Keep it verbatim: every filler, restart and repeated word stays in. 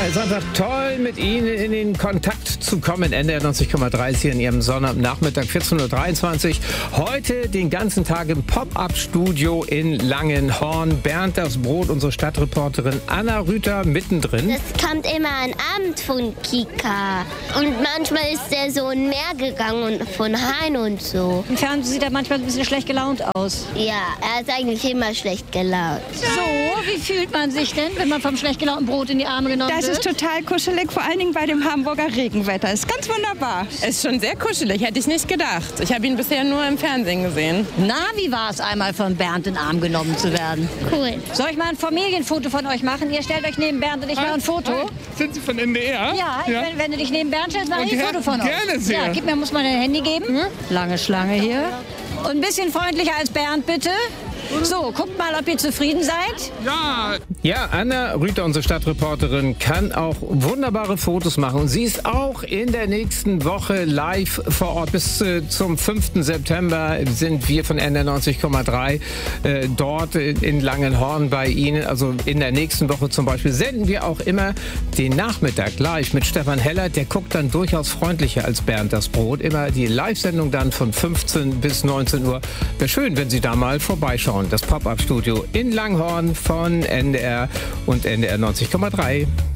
Sonntag toll mit Ihnen in den Kontakt zu kommen. N D R neunzig Komma drei ist hier in Ihrem Sonnabendnachmittag vierzehn Uhr dreiundzwanzig. Heute den ganzen Tag im Pop-Up-Studio in Langenhorn. Bernd das Brot, unsere Stadtreporterin Anna Rüther mittendrin. Es kommt immer ein Abend von Kika. Und manchmal ist er so in Meer gegangen und von Hein und so. Im Fernsehen sieht er manchmal ein bisschen schlecht gelaunt aus. Ja, er ist eigentlich immer schlecht gelaunt. So, wie fühlt man sich denn, wenn man vom schlecht gelaunten Brot in die Arme genommen Das wird? ist total kuschelig, vor allen Dingen bei dem Hamburger Regenwetter. Ist ganz wunderbar. Ist schon sehr kuschelig, hätte ich nicht gedacht. Ich habe ihn bisher nur im Fernsehen gesehen. Na, wie war es einmal von Bernd in den Arm genommen zu werden? Cool. Soll ich mal ein Familienfoto von euch machen? Ihr stellt euch neben Bernd und ich mache ein Foto. Sind Sie von N D R? Ja, ich, wenn, wenn du dich neben Bernd stellst, mache ich ein Foto von euch. Gerne sehr. Ja, gib mir, muss man dein Handy geben. Hm? Lange Schlange hier. Und ein bisschen freundlicher als Bernd, bitte. So, guckt mal, ob ihr zufrieden seid. Ja. Ja, Anna Rüther, unsere Stadtreporterin, kann auch wunderbare Fotos machen. Und sie ist auch in der nächsten Woche live vor Ort. Bis äh, zum fünften September sind wir von N D R neunzig Komma drei äh, dort in Langenhorn bei Ihnen. Also in der nächsten Woche zum Beispiel senden wir auch immer den Nachmittag live mit Stefan Heller. Der guckt dann durchaus freundlicher als Bernd das Brot. Immer die Live-Sendung dann von fünfzehn bis neunzehn Uhr. Wäre schön, wenn Sie da mal vorbeischauen. Das Pop-Up-Studio in Langenhorn von N D R und N D R neunzig Komma drei.